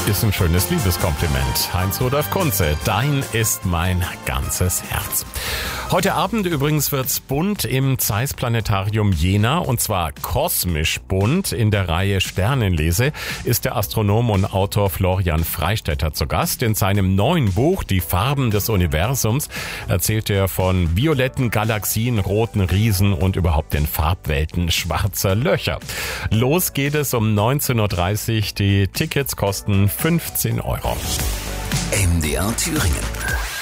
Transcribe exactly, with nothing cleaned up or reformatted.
Ist ein schönes Liebeskompliment. Heinz-Rudolf Kunze, dein ist mein ganzes Herz. Heute Abend übrigens wird's bunt im Zeiss Planetarium Jena, und zwar kosmisch bunt. In der Reihe Sternenlese ist der Astronom und Autor Florian Freistetter zu Gast. In seinem neuen Buch Die Farben des Universums erzählt er von violetten Galaxien, roten Riesen und überhaupt den Farbwelten schwarzer Löcher. Los geht es um neunzehn Uhr dreißig. Die Tickets kosten fünfzehn Euro. M D R Thüringen.